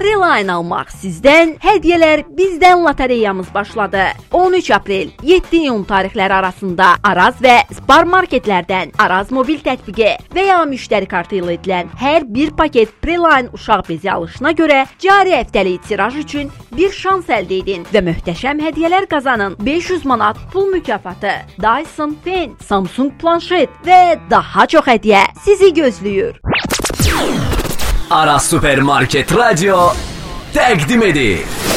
Preline almaq sizdən, hədiyyələr bizdən lotereyamız başladı. 13 aprel 7 iyun tarixləri arasında Araz və Spar marketlərdən Araz mobil tətbiqi və ya müştəri kartı ilə edilən hər bir paket Preline uşaq bezi alışına görə cari həftəlik tiraj üçün bir şans əldə edin və möhtəşəm hədiyyələr qazanın. 500 manat pul mükafatı, Dyson Pen, Samsung planşet və daha çox hədiyyə sizi gözləyir. Aras Supermarket Radyo təqdim edir.